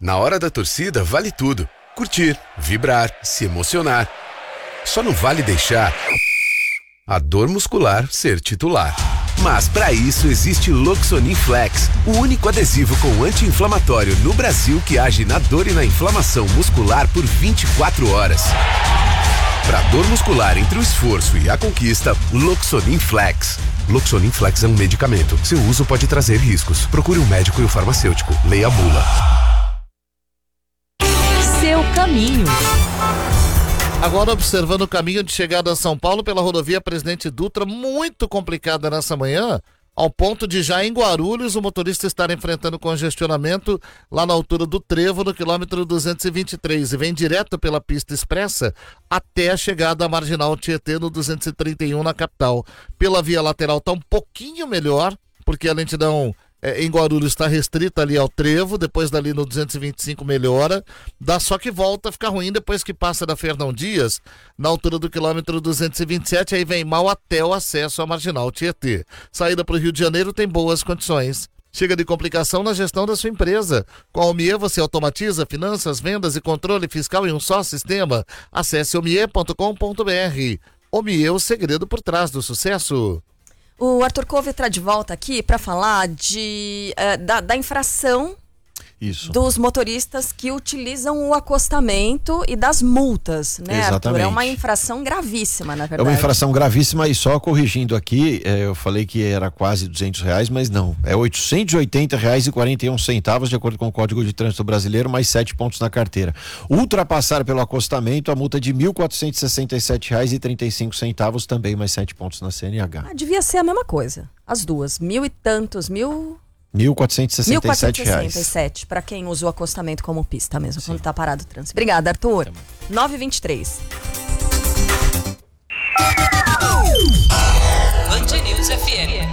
Na hora da torcida, vale tudo. Curtir, vibrar, se emocionar. Só não vale deixar a dor muscular ser titular. Mas para isso existe Loxonin Flex, o único adesivo com anti-inflamatório no Brasil que age na dor e na inflamação muscular por 24 horas. Para dor muscular entre o esforço e a conquista, Loxonin Flex. Loxonin Flex é um medicamento. Seu uso pode trazer riscos. Procure um médico e o farmacêutico. Leia a bula. Seu caminho. Agora observando o caminho de chegada a São Paulo pela rodovia Presidente Dutra, muito complicada nessa manhã, ao ponto de já em Guarulhos o motorista estar enfrentando congestionamento lá na altura do Trevo, no quilômetro 223, e vem direto pela pista expressa até a chegada à Marginal Tietê no 231 na capital. Pela via lateral está um pouquinho melhor, porque a lentidão em Guarulhos está restrita ali ao Trevo, depois dali no 225 melhora, só que volta a ficar ruim depois que passa da Fernão Dias, na altura do quilômetro 227, aí vem mal até o acesso à Marginal Tietê. Saída para o Rio de Janeiro tem boas condições. Chega de complicação na gestão da sua empresa. Com a Omie você automatiza finanças, vendas e controle fiscal em um só sistema. Acesse omie.com.br. Omie, o segredo por trás do sucesso. O Arthur Couve está de volta aqui para falar da infração. Isso. Dos motoristas que utilizam o acostamento e das multas, né, Exatamente. Arthur? É uma infração gravíssima, na verdade. É uma infração gravíssima, e só corrigindo aqui, eu falei que era quase R$200, mas não, é R$880,41 de acordo com o Código de Trânsito Brasileiro, mais 7 pontos na carteira. Ultrapassar pelo acostamento, a multa de R$1.467,35 também, mais 7 pontos na CNH. Devia ser a mesma coisa, as duas, R$1.467 para quem usa o acostamento como pista mesmo. Sim. Quando tá parado o trânsito. Obrigada, Arthur. 9h23. Band News FM.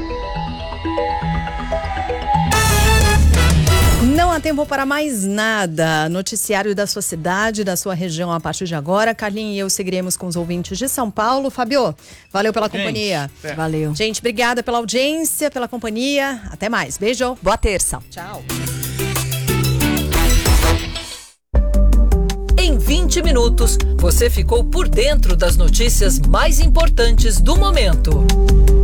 Não há tempo para mais nada. Noticiário da sua cidade, da sua região a partir de agora. Carlinhos e eu seguiremos com os ouvintes de São Paulo. Fabio, valeu pela companhia. Valeu. Gente, obrigada pela audiência, pela companhia. Até mais. Beijo. Boa terça. Tchau. Em 20 minutos, você ficou por dentro das notícias mais importantes do momento.